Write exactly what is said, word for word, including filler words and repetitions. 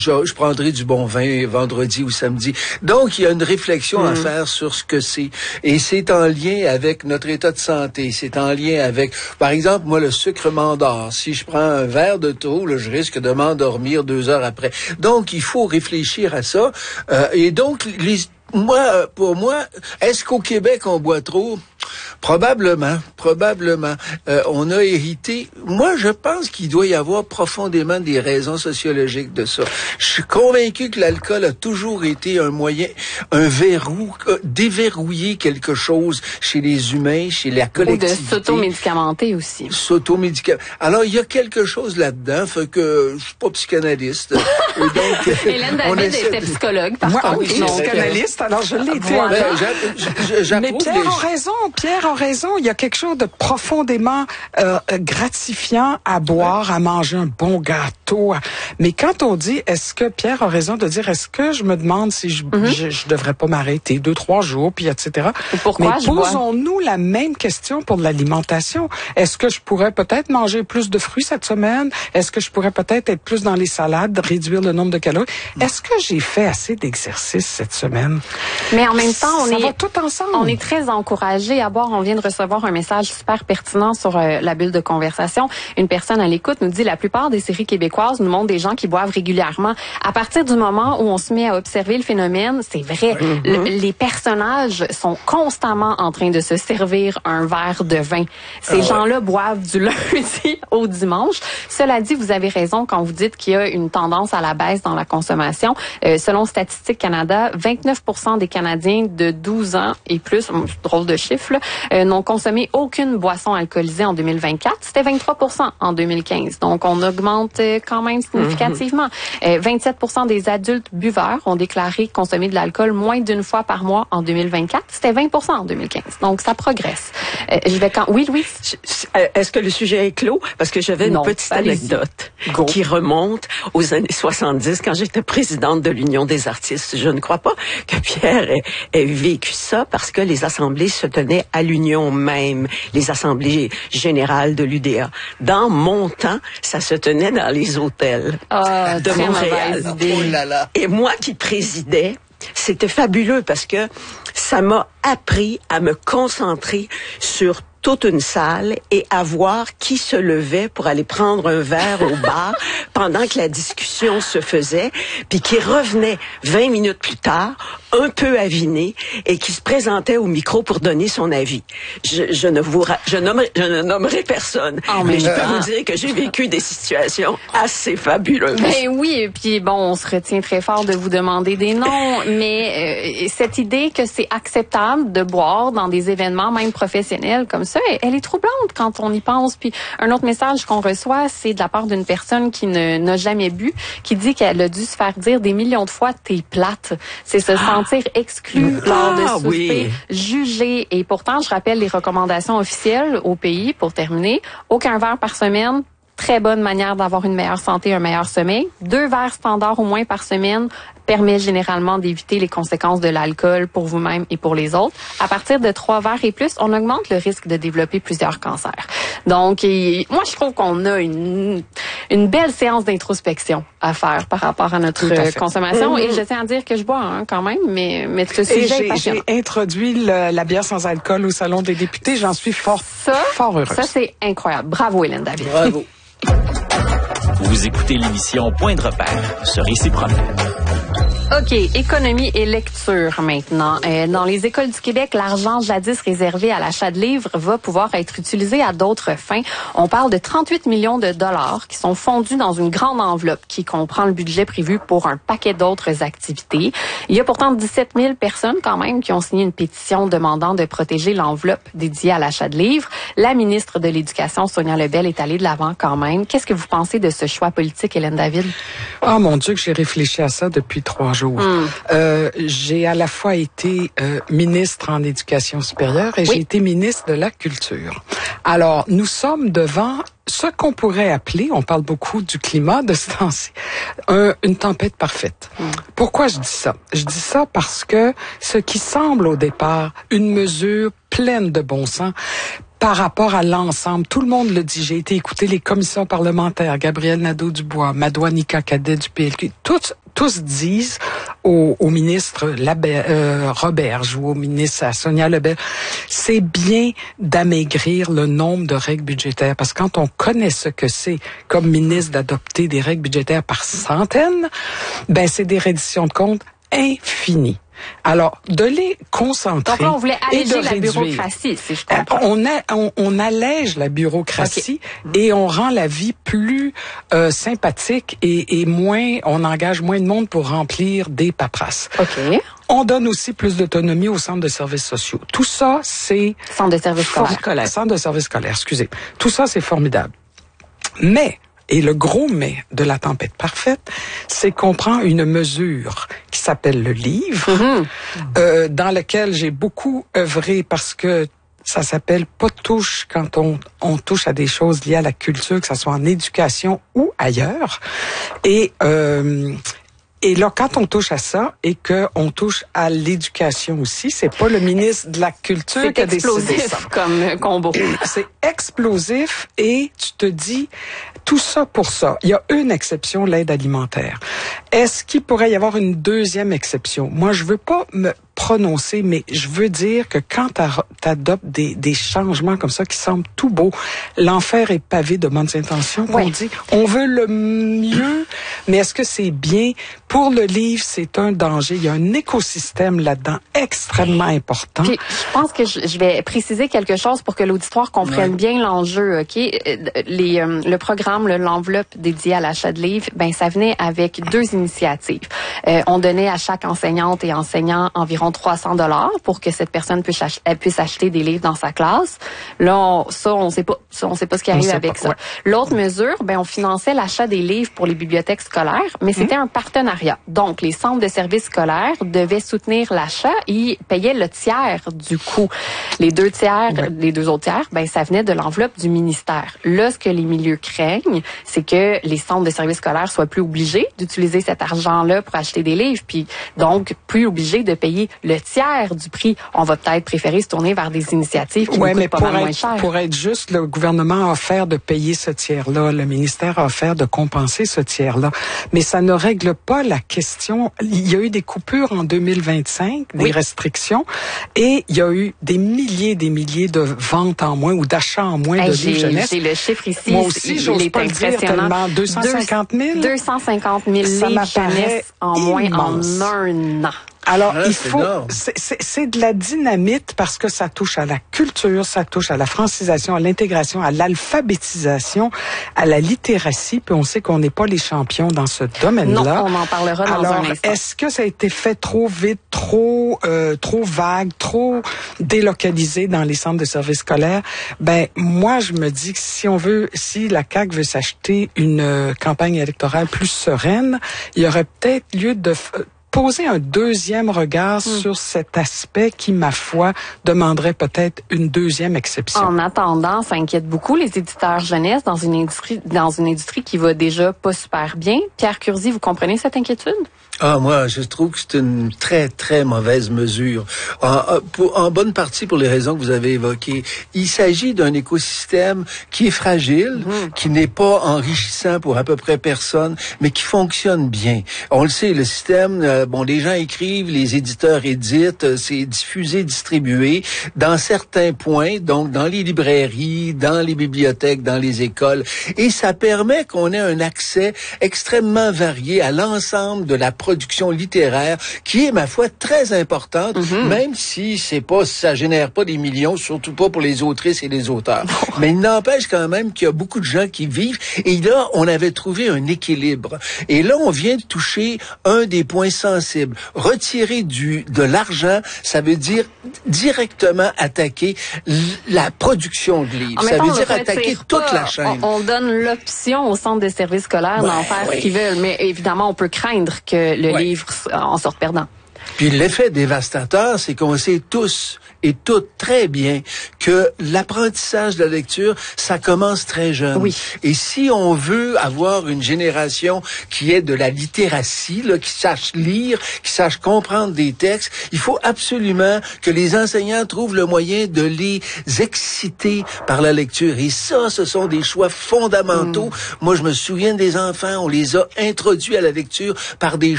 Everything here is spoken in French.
Je, je prendrai du bon vin vendredi ou samedi. Donc, il y a une réflexion mmh. à faire sur ce que c'est. Et c'est en lien avec notre état de santé. C'est en lien avec, par exemple, moi, le sucre m'endort. Si je prends un verre de trop, là, je risque de m'endormir deux heures après. Donc, il faut réfléchir à ça. Euh, et donc, les, moi, pour moi, est-ce qu'au Québec, on boit trop? Probablement, probablement. Euh, on a hérité. Moi, je pense qu'il doit y avoir profondément des raisons sociologiques de ça. Je suis convaincu que l'alcool a toujours été un moyen, un verrou, euh, déverrouiller quelque chose chez les humains, chez la collectivité. Ou de s'automédicamenter aussi. S'automédicamenter. Alors, il y a quelque chose là-dedans, fait que je suis pas psychanalyste. donc, Hélène David essaie... était psychologue, par Moi, contre. Oui, je suis psychanalyste, alors je l'ai été. Voilà. Ben, Mais Pierre a raison, Pierre a raison. Il y a quelque chose de profondément euh, gratifiant à boire, à manger un bon gâteau. Mais quand on dit, est-ce que Pierre a raison de dire, est-ce que je me demande si je mm-hmm. je, je devrais pas m'arrêter deux, trois jours, puis et cetera. Pourquoi Mais posons-nous la même question pour l'alimentation. Est-ce que je pourrais peut-être manger plus de fruits cette semaine? Est-ce que je pourrais peut-être être plus dans les salades, réduire le nombre de calories? Mm. Est-ce que j'ai fait assez d'exercice cette semaine? Mais en même temps, on Ça est va tout ensemble. On est très encouragés à boire. On vient de recevoir un message super pertinent sur euh, la bulle de conversation. Une personne à l'écoute nous dit la plupart des séries québécoises nous montrent des gens qui boivent régulièrement. À partir du moment où on se met à observer le phénomène, c'est vrai, mm-hmm. le, les personnages sont constamment en train de se servir un verre de vin. Ces ah, gens-là ouais. boivent du lundi au dimanche. Cela dit, vous avez raison quand vous dites qu'il y a une tendance à la baisse dans la consommation. Euh, selon Statistique Canada, vingt-neuf pour cent des Canadiens de douze ans et plus, drôle de chiffre, là, euh, n'ont consommé aucune boisson alcoolisée en deux mille vingt-quatre. C'était vingt-trois pour cent en deux mille quinze. Donc, on augmente euh, quand même significativement. Mm-hmm. Euh, vingt-sept pour cent des adultes buveurs ont déclaré consommer de l'alcool moins d'une fois par mois en deux mille vingt-quatre. C'était vingt pour cent en deux mille quinze. Donc, ça progresse. Euh, je vais quand... Oui, Louis? Est-ce que le sujet est clos? Parce que j'avais une non, petite anecdote Go. qui remonte aux années soixante-dix quand j'étais présidente de l'Union des artistes. Je ne crois pas que Pierre ait, ait vécu ça parce que les assemblées se tenaient à l'Union même, les assemblées générales de l'U D A. Dans mon temps, ça se tenait dans les hôtels oh, de Montréal. Oh là là. Et moi qui présidais, c'était fabuleux parce que ça m'a appris à me concentrer sur toute une salle et à voir qui se levait pour aller prendre un verre au bar pendant que la discussion se faisait, puis qui revenait vingt minutes plus tard, un peu aviné, et qui se présentait au micro pour donner son avis. Je, je ne vous, je nommerai, je ne nommerai personne, oh, mais, mais je peux vous dire que j'ai vécu des situations assez fabuleuses. Ben oui, et puis bon, on se retient très fort de vous demander des noms, mais euh, cette idée que c'est acceptable de boire dans des événements même professionnels comme ça, elle est troublante quand on y pense. Puis un autre message qu'on reçoit, c'est de la part d'une personne qui ne n'a jamais bu, qui dit qu'elle a dû se faire dire des millions de fois « t'es plate ». C'est se ah. sentir exclu ah, lors de souper, oui. jugé. Et pourtant, je rappelle les recommandations officielles au pays, pour terminer. Aucun verre par semaine. Très bonne manière d'avoir une meilleure santé, un meilleur sommeil. Deux verres standards au moins par semaine permet généralement d'éviter les conséquences de l'alcool pour vous-même et pour les autres. À partir de trois verres et plus, on augmente le risque de développer plusieurs cancers. Donc, et, moi, je trouve qu'on a une, une belle séance d'introspection à faire par rapport à notre à consommation. Mm-hmm. Et je tiens à dire que je bois hein, quand même, mais, mais ce sujet j'ai, est passionnant. J'ai introduit le, la bière sans alcool au Salon des députés. J'en suis fort, ça, fort heureuse. Ça, c'est incroyable. Bravo, Hélène David. Bravo. Vous écoutez l'émission Point de repère sur Ici Promenade. OK, économie et lecture maintenant. Euh, dans les écoles du Québec, l'argent jadis réservé à l'achat de livres va pouvoir être utilisé à d'autres fins. On parle de trente-huit millions de dollars qui sont fondus dans une grande enveloppe qui comprend le budget prévu pour un paquet d'autres activités. Il y a pourtant dix-sept mille personnes quand même qui ont signé une pétition demandant de protéger l'enveloppe dédiée à l'achat de livres. La ministre de l'Éducation, Sonia Lebel, est allée de l'avant quand même. Qu'est-ce que vous pensez de ce choix politique, Hélène David? Oh mon Dieu, que j'ai réfléchi à ça depuis trois jours. Hum. Euh, j'ai à la fois été euh, ministre en éducation supérieure et oui. j'ai été ministre de la culture. Alors, nous sommes devant ce qu'on pourrait appeler, on parle beaucoup du climat de ce temps-ci, un, une tempête parfaite. Hum. Pourquoi je dis ça? Je dis ça parce que ce qui semble au départ une mesure pleine de bon sens par rapport à l'ensemble. Tout le monde le dit. J'ai été écouter les commissions parlementaires, Gabriel Nadeau-Dubois, Madoua-Nika Cadet du P L Q, tous, tous disent au, au ministre Laber, euh, Roberge ou au ministre à Sonia Lebel, c'est bien d'amaigrir le nombre de règles budgétaires, parce que quand on connaît ce que c'est comme ministre d'adopter des règles budgétaires par centaines, ben c'est des redditions de comptes infinies. Alors, de les concentrer. Donc là, on voulait alléger et de la réduire. bureaucratie, si je comprends. On, a, on, on allège la bureaucratie okay. et on rend la vie plus euh, sympathique et, et moins, on engage moins de monde pour remplir des paperasses. OK. On donne aussi plus d'autonomie aux centres de services sociaux. Tout ça, c'est... Centre de services scolaires. Centre de services scolaires, excusez. Tout ça, c'est formidable. Mais... Et le gros mais de la tempête parfaite, c'est qu'on prend une mesure qui s'appelle le livre, mm-hmm. euh, dans lequel j'ai beaucoup œuvré parce que ça s'appelle pas touche quand on, on touche à des choses liées à la culture, que ce soit en éducation ou ailleurs. Et... Euh, Et là, quand on touche à ça et que on touche à l'éducation aussi, c'est pas le ministre de la Culture c'est qui a décidé ça. C'est explosif comme combo. C'est explosif et tu te dis tout ça pour ça. Il y a une exception, l'aide alimentaire. Est-ce qu'il pourrait y avoir une deuxième exception? Moi, je veux pas me prononcer, mais je veux dire que quand tu adoptes des, des changements comme ça qui semblent tout beaux, l'enfer est pavé de bonnes intentions. Oui. On dit, on veut le mieux, mais est-ce que c'est bien? Pour le livre, c'est un danger. Il y a un écosystème là-dedans extrêmement important. Puis, je pense que je, je vais préciser quelque chose pour que l'auditoire comprenne oui. bien l'enjeu. Ok, les, euh, le programme, le, l'enveloppe dédiée à l'achat de livres, ben ça venait avec deux initiatives. Euh, on donnait à chaque enseignante et enseignant environ trois cents dollars pour que cette personne puisse, ach- elle puisse acheter des livres dans sa classe. Là, on, ça, on sait pas, ça, on sait pas ce qui arrive avec pas, ça. Ouais. L'autre mesure, ben on finançait l'achat des livres pour les bibliothèques scolaires, mais c'était mmh. un partenariat. Donc, les centres de services scolaires devaient soutenir l'achat et payaient le tiers du coût. Les deux tiers, ouais. les deux autres tiers, ben ça venait de l'enveloppe du ministère. Là, ce que les milieux craignent, c'est que les centres de services scolaires soient plus obligés d'utiliser cet argent-là pour acheter des livres, puis donc plus obligés de payer le tiers du prix. On va peut-être préférer se tourner vers des initiatives qui ouais, nous coûtent pas mal être, moins cher. Pour être juste, le gouvernement a offert de payer ce tiers-là, le ministère a offert de compenser ce tiers-là, mais ça ne règle pas la question. Il y a eu des coupures en deux mille vingt-cinq, des oui. restrictions, et il y a eu des milliers, des milliers de ventes en moins ou d'achats en moins hey, de livres jeunesse. J'ai le chiffre ici. Moi aussi, j'ose pas le dire tellement. deux cent cinquante mille? deux cent cinquante mille livres jeunesse en moins immense. En un an. Alors, ah, il faut, c'est, c'est, c'est de la dynamite parce que ça touche à la culture, ça touche à la francisation, à l'intégration, à l'alphabétisation, à la littératie, puis on sait qu'on n'est pas les champions dans ce domaine-là. Non, on en parlera dans Alors, un instant. Est-ce que ça a été fait trop vite, trop, euh, trop vague, trop délocalisé dans les centres de services scolaires? Ben, moi, je me dis que si on veut, si la C A Q veut s'acheter une euh, campagne électorale plus sereine, il y aurait peut-être lieu de f- poser un deuxième regard mmh. sur cet aspect qui, ma foi, demanderait peut-être une deuxième exception. En attendant, ça inquiète beaucoup les éditeurs jeunesse dans une industrie, dans une industrie qui va déjà pas super bien. Pierre Curzi, vous comprenez cette inquiétude? Ah, moi, je trouve que c'est une très, très mauvaise mesure. En, pour, en bonne partie pour les raisons que vous avez évoquées. Il s'agit d'un écosystème qui est fragile, mmh. qui n'est pas enrichissant pour à peu près personne, mais qui fonctionne bien. On le sait, le système, euh, bon, les gens écrivent, les éditeurs éditent, euh, c'est diffusé, distribué dans certains points, donc dans les librairies, dans les bibliothèques, dans les écoles. Et ça permet qu'on ait un accès extrêmement varié à l'ensemble de la production littéraire qui est, ma foi, très importante, mm-hmm. même si c'est pas, ça génère pas des millions, surtout pas pour les autrices et les auteurs. Mais il n'empêche quand même qu'il y a beaucoup de gens qui vivent. Et là, on avait trouvé un équilibre. Et là, on vient de toucher un des points sensibles. Retirer du, de l'argent, ça veut dire directement attaquer l- la production de livres. Ça veut dire attaquer toute pas, la chaîne. On, on donne l'option au centre de services scolaires ouais, d'en faire oui. ce qu'ils veulent. Mais évidemment, on peut craindre que le ouais. livre en sorte perdant. Puis l'effet dévastateur, c'est qu'on sait tous et toutes très bien que l'apprentissage de la lecture, ça commence très jeune. Oui. Et si on veut avoir une génération qui est de la littératie, là, qui sache lire, qui sache comprendre des textes, il faut absolument que les enseignants trouvent le moyen de les exciter par la lecture. Et ça, ce sont des choix fondamentaux. Mmh. Moi, je me souviens des enfants, on les a introduits à la lecture par des